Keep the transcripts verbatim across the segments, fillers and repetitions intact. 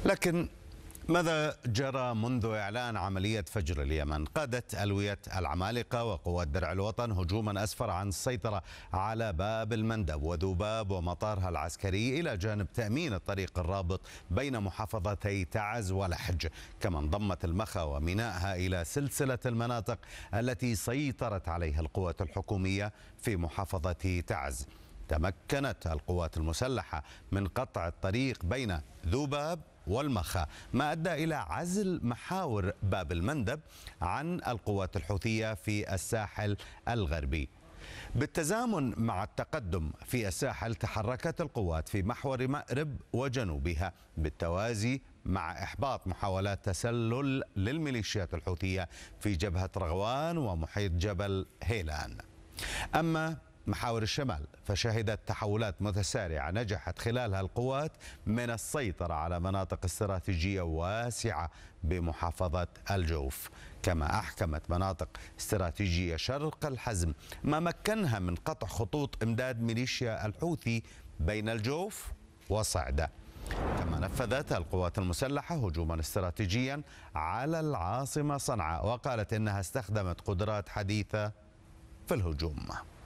لكن ماذا جرى منذ إعلان عملية فجر اليمن؟ قادت ألوية العمالقة وقوات درع الوطن هجوما أسفر عن السيطرة على باب المندب وذوباب ومطارها العسكري، إلى جانب تأمين الطريق الرابط بين محافظتي تعز ولحج. كما انضمت المخا ومينائها إلى سلسلة المناطق التي سيطرت عليها القوات الحكومية في محافظة تعز. تمكنت القوات المسلحة من قطع الطريق بين ذوباب والمخا، ما أدى إلى عزل محاور باب المندب عن القوات الحوثية في الساحل الغربي. بالتزامن مع التقدم في الساحل، تحركت القوات في محور مأرب وجنوبها بالتوازي مع إحباط محاولات تسلل للميليشيات الحوثية في جبهة رغوان ومحيط جبل هيلان. أما محاور الشمال فشهدت تحولات متسارعة نجحت خلالها القوات من السيطرة على مناطق استراتيجية واسعة بمحافظة الجوف. كما أحكمت مناطق استراتيجية شرق الحزم، ما مكنها من قطع خطوط إمداد ميليشيا الحوثي بين الجوف وصعدة. كما نفذت القوات المسلحة هجوما استراتيجيا على العاصمة صنعاء، وقالت إنها استخدمت قدرات حديثة في الهجوم.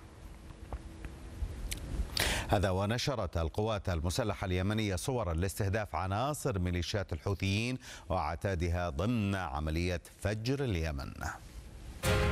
هذا ونشرت القوات المسلحة اليمنية صورا لاستهداف عناصر ميليشيات الحوثيين وعتادها ضمن عملية فجر اليمن.